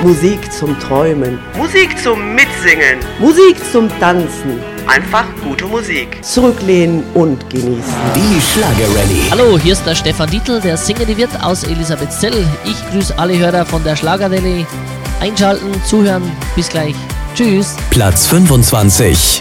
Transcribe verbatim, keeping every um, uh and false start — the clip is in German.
Musik zum Träumen. Musik zum Mitsingen. Musik zum Tanzen. Einfach gute Musik. Zurücklehnen und genießen. Die Schlager-Rallye. Hallo, hier ist der Stefan Dietl, der singende Wirt aus Elisabethzell. Ich grüße alle Hörer von der Schlager-Rallye. Einschalten, zuhören, bis gleich. Tschüss. Platz fünfundzwanzig.